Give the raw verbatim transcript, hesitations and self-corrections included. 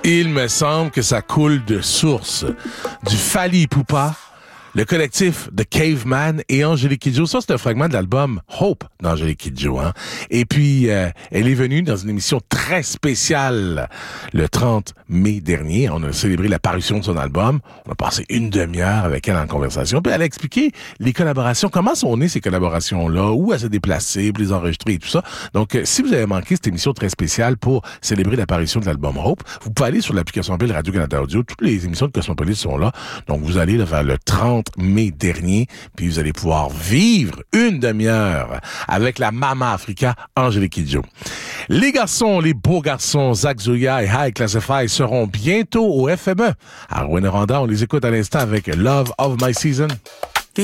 Il me semble que ça coule de source. Du Fally Ipupa, le collectif de Caveman et Angélique Kidjo. Ça, c'est un fragment de l'album Hope d'Angélique Kidjo. Hein? Et puis, euh, elle est venue dans une émission très spéciale le trente mai dernier. On a célébré la parution de son album. On a passé une demi-heure avec elle en conversation. Puis elle a expliqué les collaborations, comment sont nées ces collaborations-là, où elle s'est déplacée, pour les enregistrer et tout ça. Donc, euh, si vous avez manqué cette émission très spéciale pour célébrer l'apparition de l'album Hope, vous pouvez aller sur l'application mobile Radio-Canada Audio. Toutes les émissions de Cosmopolis sont là. Donc, vous allez là, vers le trente mai dernier, puis vous allez pouvoir vivre une demi-heure avec la Mama Africa Angélique Kidjo. Les garçons, les beaux garçons, Zach Zulia et High Classify seront bientôt au F M E. À Rouyn-Noranda, on les écoute à l'instant avec Love of My Season.